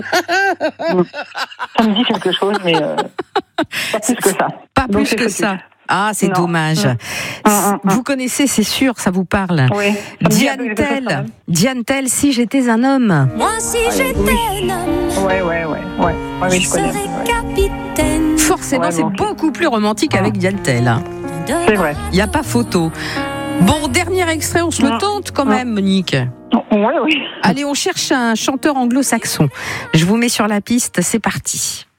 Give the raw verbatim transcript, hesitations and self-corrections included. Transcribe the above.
Ça me dit quelque chose, mais euh, pas plus que ça. Pas Donc, plus que ça. Ah, c'est non. dommage. Mmh. Mmh, Vous mmh. connaissez, c'est sûr, ça vous parle. Oui. Diane Tell, Diane Tell, si j'étais un homme. Moi, si Ah, j'étais oui. un homme, Ouais, ouais, ouais, ouais. ouais oui, je je connais. serais Ouais. capitaine. Forcément, Ouais, c'est bon. beaucoup plus romantique avec Diane Tell. C'est vrai. Il n'y a pas photo. Bon, dernier extrait, on se le Non. tente quand Non. même, Monique. Oui, oui. Allez, on cherche un chanteur anglo-saxon. Je vous mets sur la piste, c'est parti.